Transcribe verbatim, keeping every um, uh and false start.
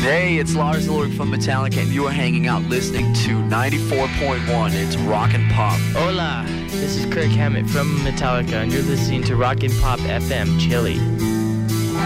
Hey, it's Lars Ulrich from Metallica, and you are hanging out listening to ninety-four point one. It's Rock and Pop. Hola, this is Kirk Hammett from Metallica, and you're listening to Rock and Pop F M, Chile.